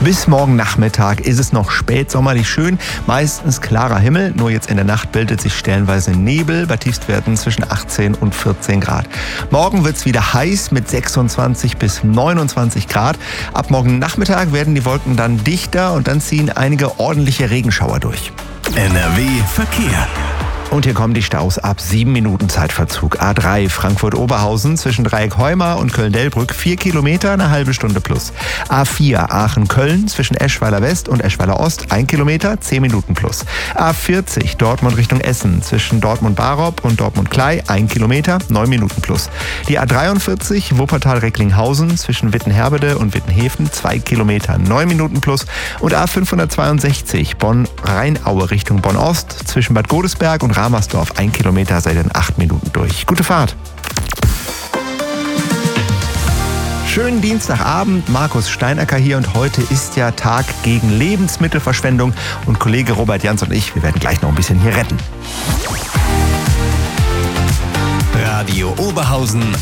Bis morgen Nachmittag ist es noch spätsommerlich schön, meistens klarer Himmel. Nur jetzt in der Nacht bildet sich stellenweise Nebel bei Tiefstwerten zwischen 18 und 14 Grad. Morgen wird es wieder heiß mit 26 bis 29 Grad. Ab morgen Nachmittag werden die Wolken dann dichter und dann ziehen einige ordentliche Regenschauer durch. NRW Verkehr. Und hier kommen die Staus ab 7 Minuten Zeitverzug. A3 Frankfurt-Oberhausen zwischen Dreieck-Heumar und Köln-Delbrück 4 Kilometer, eine halbe Stunde plus. A4 Aachen-Köln zwischen Eschweiler West und Eschweiler Ost 1 Kilometer, 10 Minuten plus. A40 Dortmund Richtung Essen zwischen Dortmund-Barop und Dortmund-Klei 1 Kilometer, 9 Minuten plus. Die A43 Wuppertal-Recklinghausen zwischen Wittenherbede und Wittenhäfen 2 Kilometer, 9 Minuten plus. Und A562 Bonn-Rheinaue Richtung Bonn-Ost zwischen Bad Godesberg und Ramersdorf 1 Kilometer, seid in 8 Minuten durch. Gute Fahrt! Schönen Dienstagabend, Markus Steinacker hier und heute ist ja Tag gegen Lebensmittelverschwendung und Kollege Robert Jans und ich, wir werden gleich noch ein bisschen hier retten. Radio Oberhausen